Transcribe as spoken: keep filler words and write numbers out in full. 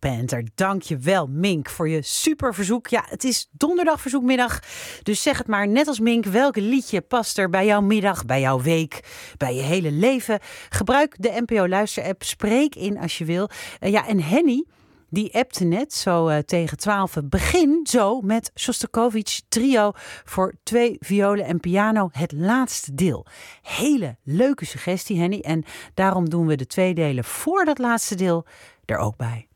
Panther. Dank je wel, Mink, voor je super verzoek. Ja, het is donderdag verzoekmiddag, dus zeg het maar net als Mink. Welk liedje past er bij jouw middag, bij jouw week, bij je hele leven? Gebruik de N P O Luister-app. Spreek in als je wil. Uh, ja, en Henny, die appte net zo uh, tegen twaalf. Begin zo met Shostakovich Trio voor twee violen en piano. Het laatste deel. Hele leuke suggestie, Henny. En daarom doen we de twee delen voor dat laatste deel er ook bij.